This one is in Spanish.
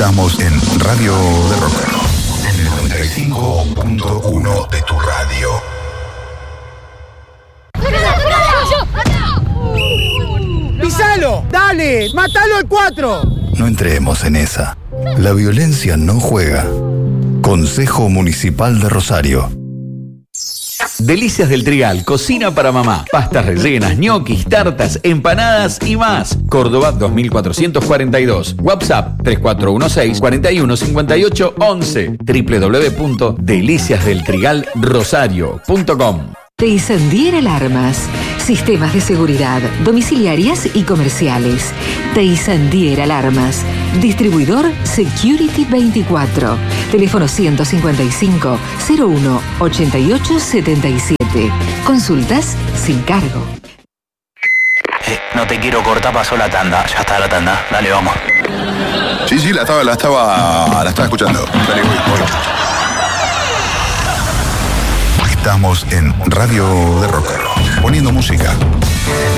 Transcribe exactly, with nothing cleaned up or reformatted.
Estamos en Radio de Rock, en el noventa y cinco punto uno de tu radio. ¡Pisalo! ¡Dale! ¡Mátalo al cuatro! No entremos en esa. La violencia no juega. Consejo Municipal de Rosario. Delicias del Trigal, cocina para mamá. Pastas rellenas, ñoquis, tartas, empanadas y más. Córdoba dos mil cuatrocientos cuarenta y dos. WhatsApp tres cuatro uno seis, cuatro uno cinco ocho once. doble u doble u doble u punto delicias del trigal rosario punto com. Teisandier Alarmas. Sistemas de seguridad domiciliarias y comerciales. Teisandier Alarmas. Distribuidor Security veinticuatro. Teléfono ciento cincuenta y cinco, cero uno, ochenta y ocho setenta y siete. Consultas sin cargo. Eh, no te quiero cortar, pasó la tanda. Ya está la tanda. Dale, vamos. Sí, sí, la estaba, la estaba, la estaba escuchando. Dale, voy, voy. Estamos en Radio de Rock, poniendo música.